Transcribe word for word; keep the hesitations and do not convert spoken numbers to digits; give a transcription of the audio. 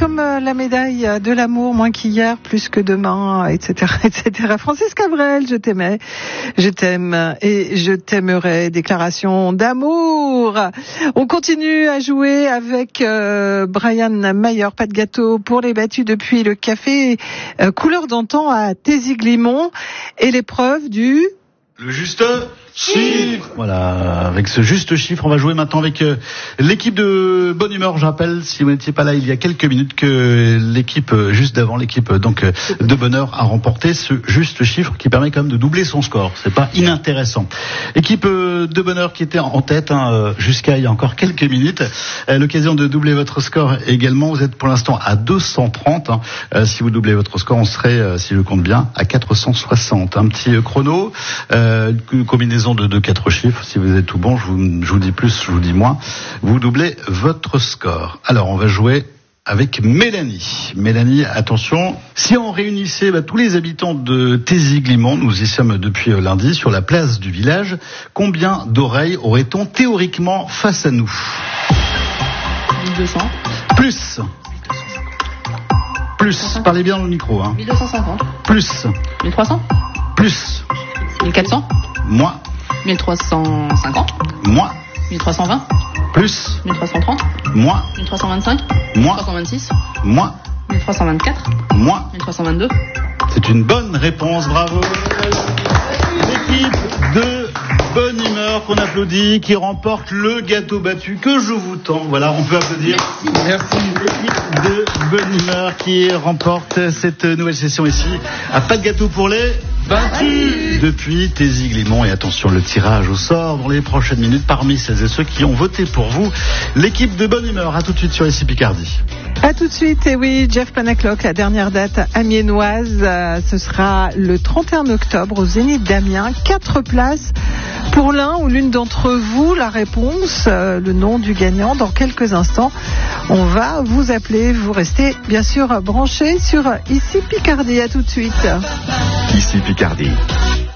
comme euh, la médaille de l'amour, moins qu'hier, plus que demain, et cetera, et cetera. Francis Cabrel, je t'aimais, je t'aime et je t'aimerai. Déclaration d'amour. On continue à jouer avec euh, Brian Mayer, pas de gâteau pour les battus depuis le café euh, couleur d'antan à Téziglimont et l'épreuve du... Le juste chiffre. Voilà, avec ce juste chiffre, on va jouer maintenant avec euh, l'équipe de Bonne Humeur. Je rappelle, si vous n'étiez pas là il y a quelques minutes, que l'équipe, euh, juste d'avant, l'équipe euh, donc euh, de Bonheur a remporté ce juste chiffre qui permet quand même de doubler son score. C'est pas inintéressant. Équipe euh, de Bonheur qui était en tête hein, euh, jusqu'à il y a encore quelques minutes. Euh, l'occasion de doubler votre score également. Vous êtes pour l'instant à deux cent trente. Hein. Euh, si vous doublez votre score, on serait, euh, si je compte bien, à quatre cent soixante. Un petit euh, chrono. Euh, une combinaison de deux quatre chiffres. Si vous êtes tout bon, je vous, je vous dis plus, je vous dis moins. Vous doublez votre score. Alors, on va jouer avec Mélanie. Mélanie, attention. Si on réunissait bah, tous les habitants de Téziglimont, nous y sommes depuis euh, lundi, sur la place du village, combien d'oreilles aurait-on théoriquement face à nous? mille deux cents. Plus. Plus. Parlez bien dans le micro. Hein. mille deux cent cinquante. Plus. mille trois cents. Plus. mille quatre cents. Moins. mille trois cent cinquante. Moins. mille trois cent vingt. Plus. mille trois cent trente. Moins. mille trois cent vingt-cinq. Moins. mille trois cent vingt-six. Moins. mille trois cent vingt-quatre. Moins. mille trois cent vingt-deux. C'est une bonne réponse, bravo. L'équipe de Bonne Humeur qu'on applaudit, qui remporte le gâteau battu que je vous tends. Voilà, on peut applaudir. Merci. L'équipe de Bonne Humeur qui remporte cette nouvelle session ici. À pas de gâteau pour les battus depuis Téziglimont. Et attention, le tirage au sort dans les prochaines minutes parmi celles et ceux qui ont voté pour vous. L'équipe de Bonne Humeur, à tout de suite sur ici Picardie. À tout de suite, et oui, Jeff Panaclock, la dernière date amiénoise, euh, ce sera le trente et un octobre au Zénith d'Amiens. Quatre places pour l'un ou l'une d'entre vous. La réponse, euh, le nom du gagnant dans quelques instants. On va vous appeler, vous restez bien sûr branchés sur Ici Picardie. À tout de suite. Ici Picardie.